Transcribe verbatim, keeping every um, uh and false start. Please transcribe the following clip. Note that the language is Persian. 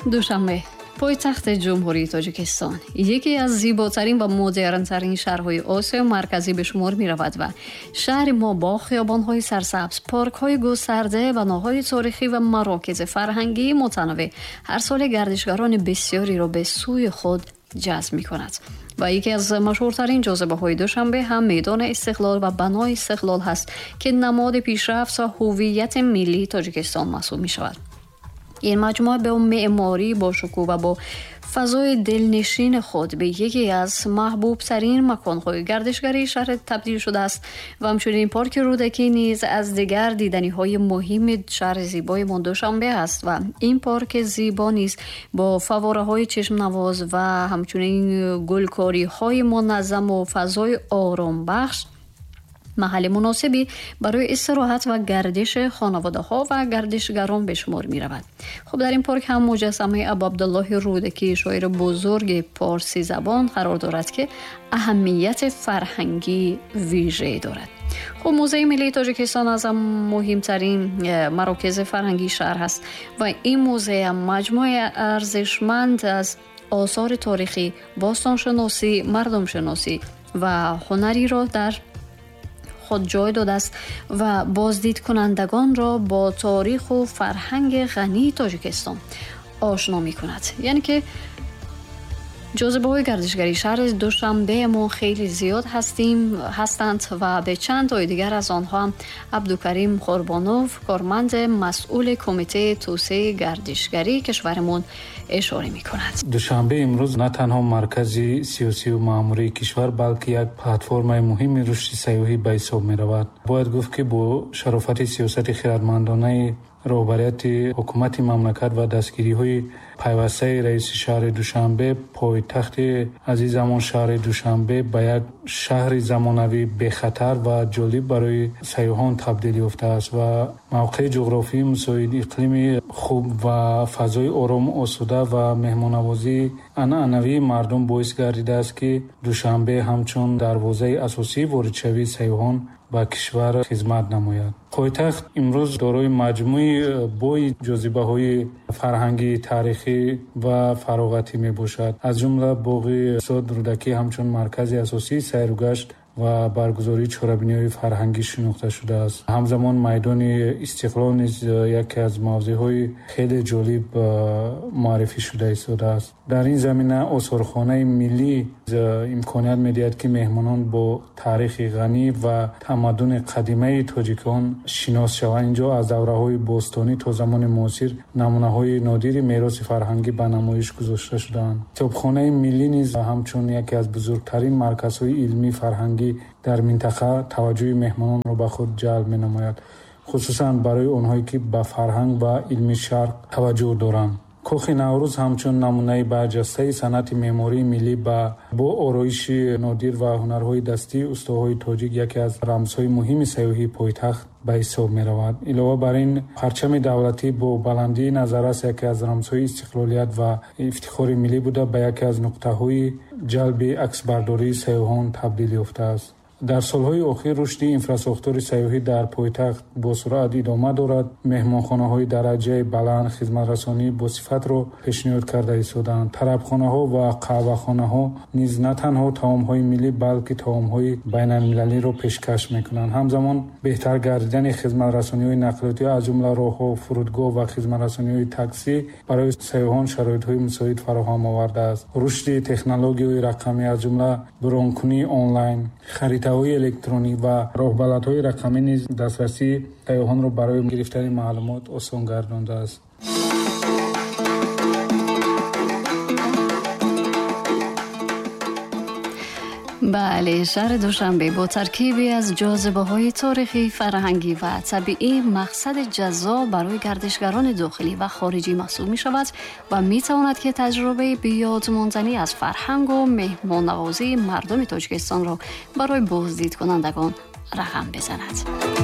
دوشنبه پایتخت جمهوری تاجیکستان یکی از زیباترین و مدرن‌ترین شهرهای آسیای مرکزی به شمار می‌رود و شهر ما با خیابان‌های سرسبز، پارک‌های گسترده، بناهای تاریخی و مراکز فرهنگی متنوع هر سال گردشگران بسیاری را به سوی خود جذب می‌کند. و یکی از مشهورترین جاذبه‌های دوشنبه هم میدان استقلال و بنای استقلال هست که نماد پیشرفت و هویت ملی تاجیکستان محسوب می‌شود. این مجموعه به معماری با شکوه و با فضای دلنشین خود به یکی از محبوب ترین مکان‌های گردشگری شهر تبدیل شده است و همچنین پارک رودکی نیز از دیگر دیدنی‌های مهم شهر زیبای ما دوشنبه است و این پارک زیبا نیز با فواره‌های چشم نواز و همچنین گلکاری‌های منظم و فضای آرام بخش محل مناسبی برای استراحت و گردش خانواده‌ها و گردشگران به شمار می‌رود. خب در این پارک هم مجسمه ابا عبدالله رودکی شاعر بزرگ پارسی زبان قرار دارد که اهمیت فرهنگی ویژه‌ای دارد. خب موزه ملی تاجیکستان از مهمترین مراکز فرهنگی شهر است و این موزه مجموعه ارزشمند از آثار تاریخی، باستانشناسی، مردم شناسی و هنری را در خود جای داده است و بازدید کنندگان را با تاریخ و فرهنگ غنی تاجیکستان آشنا می کند. یعنی که جاذبه های گردشگری شهر دوشنبه ما خیلی زیاد هستیم هستند و به چند تای دیگر از آنها هم عبدالکریم قربانوف کارمند مسئول کمیته توسعه گردشگری کشورمون اشاره می کند. دوشنبه امروز نه تنها مرکزی سیاسی و ماموری کشور بلکه یک پلتفرم مهم رشد سیاحی به حساب می رود. باید گفت که با شرافت سیاست خردمندانه رهبریت حکومت مملکت و دستگیری های پیوسته رئیس شهر دوشنبه، پایتخت عزیزمان شهر دوشنبه به یک شهر زمانوی به خطر و جالب برای سیاحان تبدیل یافته است و موقع جغرافی مساعد، اقلیم خوب و فضای آرام آسوده و مهمان‌نوازی عنعنوی مردم باعث گردیده است که دوشنبه همچون دروازه اساسی واردشوی سیاحان با کشور خدمت نماید. پایتخت امروز دارای مجموعه بوی جاذبه‌های فرهنگی، تاریخی و فراغتی می باشد. از جمله باغ استاد رودکی همچون مرکز اساسی سیر و گشت و برگزاری چهاربینی‌های فرهنگی شناخته شده است. همزمان میدان استقلال نیز یکی از موضوعهای خیلی جالب معرفی شده ایستاده است. در این زمینه آثارخانه ملی امکانیت می‌دهد که مهمانان با تاریخ غنی و تمدن قدیمی تاجیکان شناس شوند. اینجا از دوره‌های باستانی تا زمان معاصر نمونه‌های نادر میراث فرهنگی به نمایش گذاشته شده‌اند. کتابخانه ملی نیز همچون یکی از بزرگترین مرکزهای علمی فرهنگی در منطقه توجه مهمانان را به خود جلب می‌نماید، خصوصاً برای آنهایی که به فرهنگ و علم شرق توجه دارند. کاخ نوروز همچون نمونه برجسته صنعت معماری ملی با با آرایش نادر و هنرهای دستی استان‌های تاجیک یکی از رمزهای مهم سیاحی پایتخت به حساب می‌رود. علاوه بر این پرچم دولتی با بلندی نظررس یکی از رمزهای استقلالیت و افتخار ملی بوده به یکی از نقطه‌های جلب عکسبرداری سیاحان تبدیل یافته است. در سالهای اخیر رشد اینفراستراکچور سیاحی در پایتخت با سرعت ادامه دارد. مهمانخانه‌های درجه بلند، خدمت‌رسانی با صفت را پیشنهاد کرده ایستاده‌اند. طربخانه‌ها و قهوه‌خانه‌ها نیز نه تنها طعام‌های ملی بلکه طعام‌های بین‌المللی را پیشکش می‌کنند. همزمان بهتر گردیدن خدمت‌رسانی‌های نقلیاتی از جمله راه‌ها، فرودگاه و خدمت‌رسانی‌های تاکسی برای سیاحان شرایط‌های مساعد فراهم آورده است. رشد تکنولوژی‌های رقمی از جمله برانکنی آنلاین، خرید های الکترونیک و راهبلدهای رقمی نیز دسترسی سیاحان را برای گرفتن معلومات آسان گردانده است. بله، شهر دوشنبه با ترکیبی از جاذبه‌های تاریخی، فرهنگی و طبیعی مقصد جذاب برای گردشگران داخلی و خارجی محسوب می شود و می تواند که تجربه بیادماندنی از فرهنگ و مهمان نوازی مردم تاجیکستان را برای بازدید کنندگان رقم بزند.